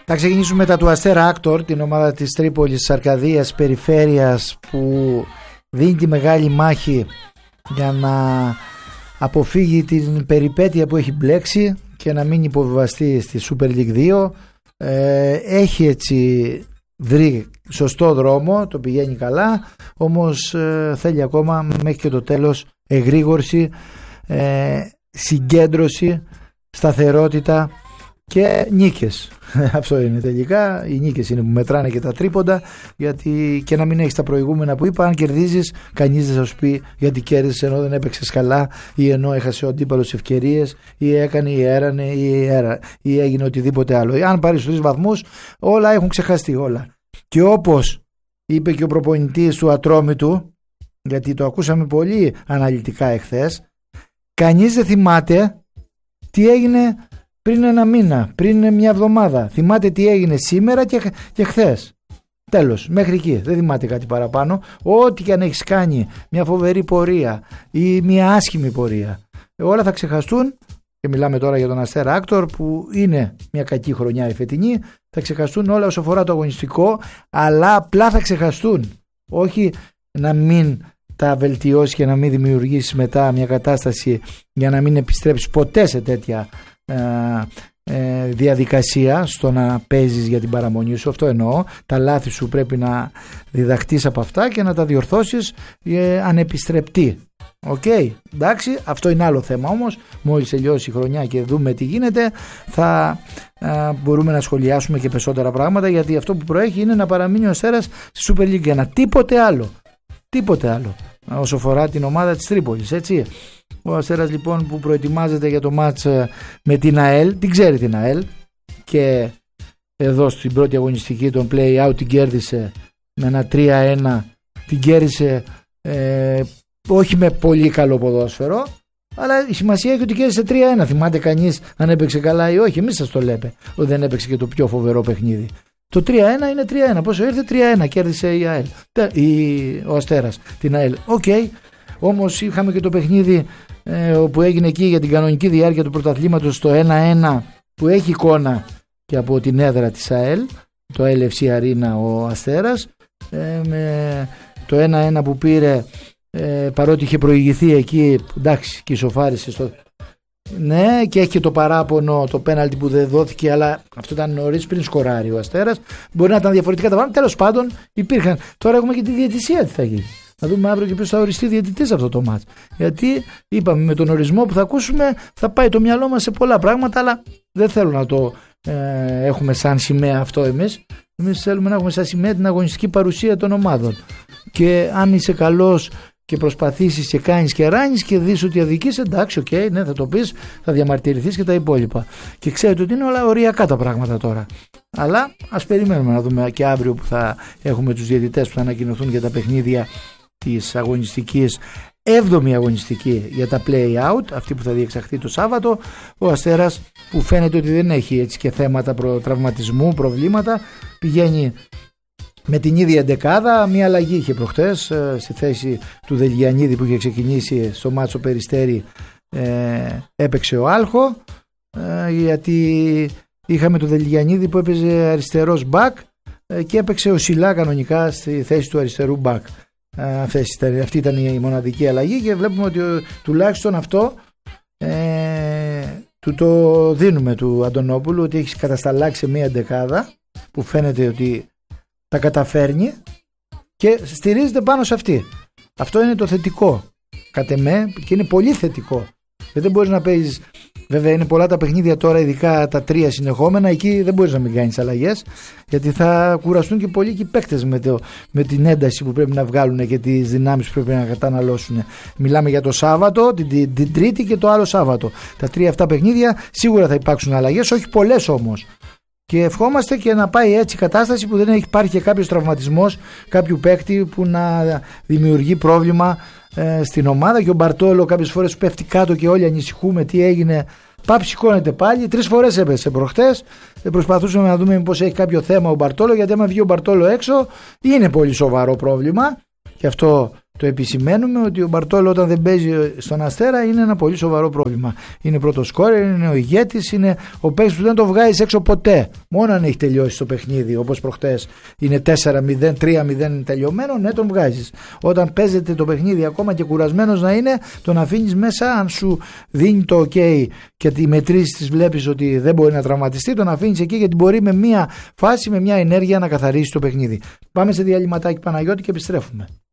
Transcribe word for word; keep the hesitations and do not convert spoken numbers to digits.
Θα ξεκινήσουμε μετά του Αστέρα Άκτορ, την ομάδα της Τρίπολης, της Αρκαδίας, περιφέρειας, που δίνει τη μεγάλη μάχη για να αποφύγει την περιπέτεια που έχει μπλέξει και να μην υποβιβαστεί στη Super League δύο. Ε, έχει έτσι βρει σωστό δρόμο, το πηγαίνει καλά, όμως ε, θέλει ακόμα μέχρι και το τέλος εγρήγορση, ε, συγκέντρωση, σταθερότητα και νίκες. Αυτό είναι τελικά. Οι νίκες είναι που μετράνε και τα τρίποντα, γιατί και να μην έχεις τα προηγούμενα που είπα, αν κερδίζεις, κανείς δεν θα σου πει γιατί κέρδισες ενώ δεν έπαιξες καλά, ή ενώ έχασε ο αντίπαλος ευκαιρίες, ή έκανε ή έρανε ή, έρα, ή έγινε οτιδήποτε άλλο. Αν πάρεις τρεις βαθμούς, όλα έχουν ξεχαστεί όλα. Και όπως είπε και ο προπονητής του Ατρόμητου, γιατί το ακούσαμε πολύ αναλυτικά εχθές, κανείς δεν θυμάται τι έγινε πριν ένα μήνα, πριν μια εβδομάδα. Θυμάται τι έγινε σήμερα και, και χθες. Τέλος, μέχρι εκεί. Δεν θυμάται κάτι παραπάνω. Ό,τι και αν έχεις κάνει, μια φοβερή πορεία ή μια άσχημη πορεία, όλα θα ξεχαστούν. Και μιλάμε τώρα για τον Αστέρα Άκτορ, που είναι μια κακή χρονιά η φετινή. Θα ξεχαστούν όλα όσο αφορά το αγωνιστικό, αλλά απλά θα ξεχαστούν. Όχι να μην τα βελτιώσει και να μην δημιουργήσει μετά μια κατάσταση για να μην επιστρέψει ποτέ σε τέτοια ε, ε, διαδικασία στο να παίζεις για την παραμονή σου. Αυτό εννοώ. Τα λάθη σου πρέπει να διδαχτείς από αυτά και να τα διορθώσεις ε, ανεπιστρεπτή. Οκ, okay, εντάξει, αυτό είναι άλλο θέμα όμως. Μόλις τελειώσει η χρονιά και δούμε τι γίνεται, θα α, μπορούμε να σχολιάσουμε και περισσότερα πράγματα, γιατί αυτό που προέχει είναι να παραμείνει ο Αστέρας στη Super League ένα. Τίποτε άλλο. Τίποτε άλλο όσο αφορά την ομάδα της Τρίπολης, έτσι. Ο Αστέρας λοιπόν που προετοιμάζεται για το μάτς με την ΑΕΛ, την ξέρει την ΑΕΛ, και εδώ στην πρώτη αγωνιστική τον play out την κέρδισε με ένα τρία ένα, την κέρδισε ε, όχι με πολύ καλό ποδόσφαιρο, αλλά η σημασία έχει ότι κέρδισε τρία ένα. Θυμάται κανείς αν έπαιξε καλά ή όχι? Εμείς σας το λέμε ότι δεν έπαιξε και το πιο φοβερό παιχνίδι. Το τρία ένα είναι τρία ένα. Πόσο ήρθε? τρία ένα. Κέρδισε η ΑΕΛ, η, ο Αστέρας την ΑΕΛ. Οκ. Okay. Όμως είχαμε και το παιχνίδι ε, που έγινε εκεί για την κανονική διάρκεια του πρωταθλήματος, στο ένα ένα, που έχει εικόνα και από την έδρα της ΑΕΛ, το ελ εφ σι Arena ο Αστέρας, ε, με το ένα ένα που πήρε, ε, παρότι είχε προηγηθεί εκεί, εντάξει, και ισοφάρισε στο... Ναι, και έχει και το παράπονο, το πέναλτι που δεν δόθηκε, αλλά αυτό ήταν νωρίς, πριν σκοράρει ο Αστέρας. Μπορεί να ήταν διαφορετικά τα πράγματα. Τέλος πάντων, υπήρχαν. Τώρα έχουμε και τη διαιτησία, τι θα γίνει. Να δούμε αύριο και ποιος θα οριστεί διαιτητής αυτό το μάτς. Γιατί είπαμε, με τον ορισμό που θα ακούσουμε θα πάει το μυαλό μας σε πολλά πράγματα, αλλά δεν θέλω να το ε, έχουμε σαν σημαία αυτό εμείς. Εμείς θέλουμε να έχουμε σαν σημαία την αγωνιστική παρουσία των ομάδων. Και αν είσαι καλός και προσπαθήσεις και κάνεις και ράνεις και δεις ότι αδικείς, εντάξει, οκ, okay, ναι, θα το πεις, θα διαμαρτυρηθείς και τα υπόλοιπα. Και ξέρετε ότι είναι όλα οριακά τα πράγματα τώρα. Αλλά ας περιμένουμε να δούμε και αύριο που θα έχουμε τους διαιτητές που θα ανακοινωθούν για τα παιχνίδια της αγωνιστικής, έβδομη αγωνιστική για τα play out, αυτή που θα διεξαχθεί το Σάββατο. Ο Αστέρας, που φαίνεται ότι δεν έχει έτσι και θέματα προ, τραυματισμού, προβλήματα, πηγαίνει με την ίδια εντεκάδα. Μία αλλαγή είχε προχτές ε, στη θέση του Δελγιαννίδη που είχε ξεκινήσει στο μάτσο Περιστέρι, ε, έπαιξε ο Άλχο, ε, γιατί είχαμε τον Δελγιαννίδη που έπαιζε αριστερός μπακ, ε, και έπαιξε ο Σιλά κανονικά στη θέση του αριστερού μπακ. Ε, αυτή ήταν η μοναδική αλλαγή και βλέπουμε ότι ο, τουλάχιστον αυτό ε, του το δίνουμε του Αντωνόπουλου, ότι έχει κατασταλάξει σε μία εντεκάδα που φαίνεται ότι τα καταφέρνει και στηρίζεται πάνω σε αυτή. Αυτό είναι το θετικό κατ' εμέ, και είναι πολύ θετικό, γιατί δεν μπορείς να παίζεις. Βέβαια είναι πολλά τα παιχνίδια τώρα, ειδικά τα τρία συνεχόμενα, εκεί δεν μπορείς να μην κάνεις αλλαγές, γιατί θα κουραστούν και πολλοί και οι παίκτες με, το, με την ένταση που πρέπει να βγάλουν και τις δυνάμεις που πρέπει να καταναλώσουν. Μιλάμε για το Σάββατο, την, την, την Τρίτη και το άλλο Σάββατο. Τα τρία αυτά παιχνίδια σίγουρα θα υπάρξουν αλλαγές, όχι πολλές όμως. Και ευχόμαστε και να πάει έτσι η κατάσταση, που δεν έχει υπάρχει και κάποιος τραυματισμός κάποιου παίκτη που να δημιουργεί πρόβλημα ε, στην ομάδα. Και ο Μπαρτόλο κάποιες φορές πέφτει κάτω και όλοι ανησυχούμε τι έγινε. Πάπ σηκώνεται πάλι. Τρεις φορές έπεσε προχτές. Ε, προσπαθούσαμε να δούμε πώς έχει κάποιο θέμα ο Μπαρτόλο, γιατί άμα βγει ο Μπαρτόλο έξω είναι πολύ σοβαρό πρόβλημα. Και αυτό το επισημαίνουμε ότι ο Μπαρτόλο όταν δεν παίζει στον Αστέρα είναι ένα πολύ σοβαρό πρόβλημα. Είναι πρώτος σκόρερ, είναι ο ηγέτης, είναι ο παίκτης που δεν το βγάζει έξω ποτέ. Μόνο αν έχει τελειώσει το παιχνίδι, όπως προχτές είναι τέσσερα μηδέν, τρία μηδέν τελειωμένο, ναι, τον βγάζεις. Όταν παίζεται το παιχνίδι, ακόμα και κουρασμένος να είναι, τον αφήνεις μέσα. Αν σου δίνει το ok και τη μετρήσεις τις βλέπεις ότι δεν μπορεί να τραυματιστεί, τον αφήνεις εκεί, γιατί μπορεί με μια φάση, με μια ενέργεια να καθαρίσει το παιχνίδι. Πάμε σε διαλυματάκι, Παναγιώτη, και επιστρέφουμε.